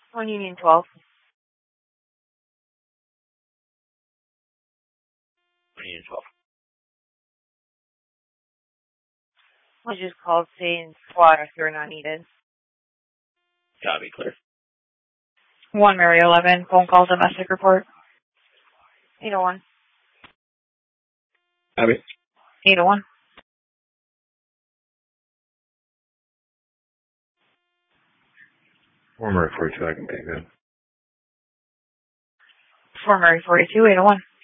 1 Union 12. Union 12. I just called saying squad if you're not needed. Copy, clear. 1 Mary 11, phone call domestic report. 801. Copy. 801. Former 42, I can take that. 4 Mary 42, 801.